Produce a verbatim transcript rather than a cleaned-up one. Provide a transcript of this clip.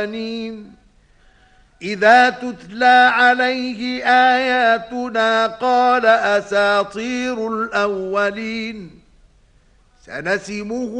إذا تتلى عليه آياتنا قال أساطير الأولين سنسمه